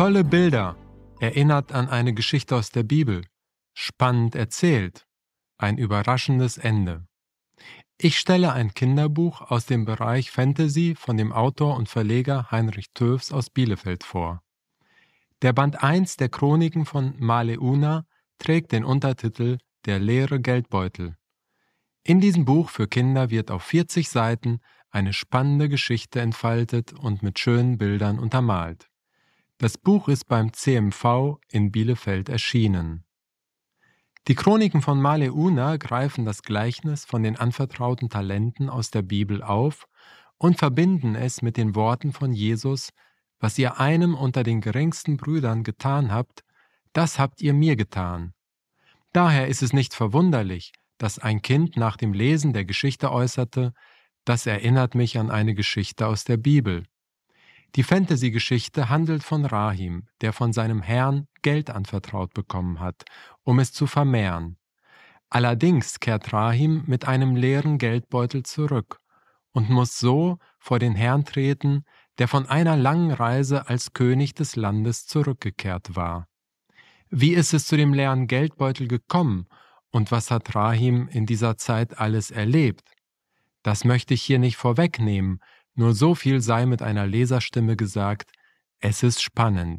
Tolle Bilder, erinnert an eine Geschichte aus der Bibel, spannend erzählt, ein überraschendes Ende. Ich stelle ein Kinderbuch aus dem Bereich Fantasy von dem Autor und Verleger Heinrich Toews aus Bielefeld vor. Der Band 1 der Chroniken von Maleuna trägt den Untertitel Der leere Geldbeutel. In diesem Buch für Kinder wird auf 40 Seiten eine spannende Geschichte entfaltet und mit schönen Bildern untermalt. Das Buch ist beim CMV in Bielefeld erschienen. Die Chroniken von Maleuna greifen das Gleichnis von den anvertrauten Talenten aus der Bibel auf und verbinden es mit den Worten von Jesus: Was ihr einem unter den geringsten Brüdern getan habt, das habt ihr mir getan. Daher ist es nicht verwunderlich, dass ein Kind nach dem Lesen der Geschichte äußerte: Das erinnert mich an eine Geschichte aus der Bibel. Die Fantasy-Geschichte handelt von Rahim, der von seinem Herrn Geld anvertraut bekommen hat, um es zu vermehren. Allerdings kehrt Rahim mit einem leeren Geldbeutel zurück und muss so vor den Herrn treten, der von einer langen Reise als König des Landes zurückgekehrt war. Wie ist es zu dem leeren Geldbeutel gekommen und was hat Rahim in dieser Zeit alles erlebt? Das möchte ich hier nicht vorwegnehmen, nur so viel sei mit einer Leserstimme gesagt: Es ist spannend.